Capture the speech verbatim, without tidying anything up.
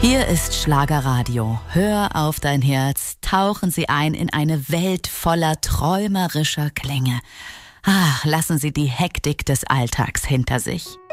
Hier ist Schlagerradio. Hör auf dein Herz. Tauchen Sie ein in eine Welt voller träumerischer Klänge. Ach, lassen Sie die Hektik des Alltags hinter sich.